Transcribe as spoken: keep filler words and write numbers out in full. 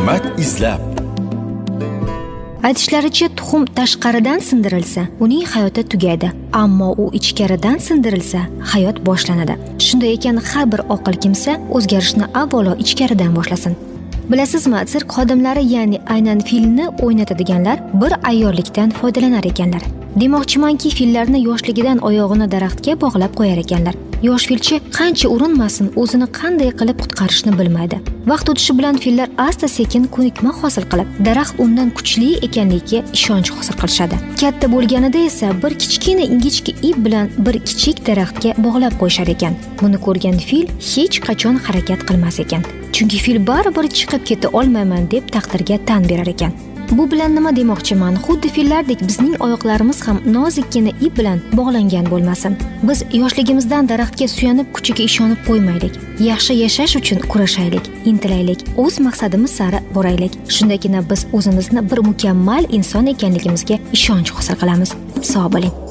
Ummat izlab. Aytishlaricha, tuxum tashqaridan sindirilsa, uning hayoti tugaydi, ammo u ichkaridan sindirilsa, hayot boshlanadi. Shunday ekan, har bir oqil kimsa o'zgarishni avvalo ichkaridan boshlasin. Bilasizmi, sirk xodimlari, ya'ni aynan filni o'ynatadiganlar bir ayyorlikdan foydalanar ekanlar. Demoqchimanki, fillarni yoshligidan oyog'ini daraxtga bog'lab qo'yar ekanlar. Yosh filchi qancha urinmasin, o'zini qanday qilib qutqarishni bilmaydi. Vaqt o'tishi bilan fillar asta-sekin ko'nikma hosil qilib, daraxt undan kuchli ekanligiga ishonch hosil qilishadi. Katta bo'lganida esa bir kichkina ingichka ip bilan bir kichik daraxtga bog'lab qo'yishar ekan. Buni ko'rgan fil hech qachon harakat qilmas ekan. Chunki fil baribir chiqib keta olmayman deb taqdirga tan berar ekan. Bu bilan nima demoqchiman? Xuddi fillardek bizning oyoqlarimiz ham nozikkina ip bilan bog'langan bo'lmasin. Biz yoshligimizdan daraxtga suyanib, kuchiga ishonib qo'ymaylik. Yaxshi yashash uchun kurashaylik, intilaylik, o'z maqsadimiz sari boraylik. Shundagina biz o'zimizni bir mukammal inson ekanligimizga ishonch hosil qilamiz. Sog' bo'ling.